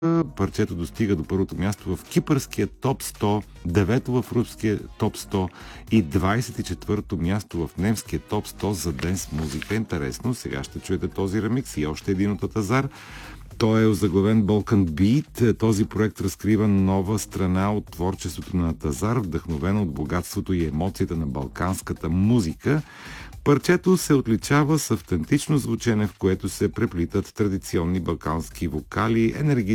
Парчето достига до първото място в кипърския топ 100, 9-то в руския топ 100 и 24-то място в немския топ 100 за денс музика. Интересно, сега ще чуете този ремикс и още един от Атазар. Той е озаглавен Balkan Beat. Този проект разкрива нова страна от творчеството на Атазар, вдъхновена от богатството и емоцията на балканската музика. Парчето се отличава с автентично звучене, в което се преплитат традиционни балкански вокали, енергични